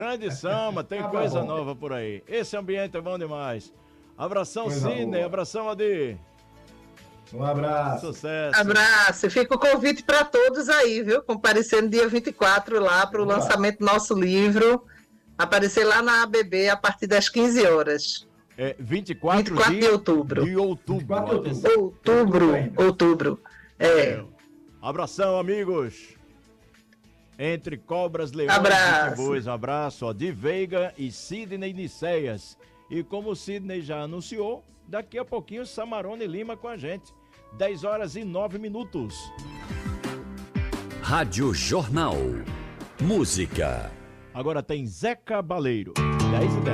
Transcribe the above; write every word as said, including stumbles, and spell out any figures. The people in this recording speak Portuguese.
Grande Samba, tem Ah, coisa bom. nova por aí. Esse ambiente é bom demais. Abração, Coisa Sidney. boa. Abração, Adi. Um abraço. Sucesso. Abraço. Fica o convite para todos aí, viu? Comparecendo dia vinte e quatro lá para o Vamos lá. lançamento do nosso livro. Aparecer lá na A B B a partir das quinze horas. É vinte e quatro, vinte e quatro de outubro. De outubro. vinte e quatro de outubro. Atenção. Outubro. Outubro ainda. Outubro. É. Abração, amigos. Entre cobras, leões Abraço. e bois. Um abraço, ó, de Veiga e Sidney Niceias. E como o Sidney já anunciou, daqui a pouquinho Samarone Lima com a gente. dez horas e nove minutos. Rádio Jornal. Música. Agora tem Zé Cabaleiro. dez e dez.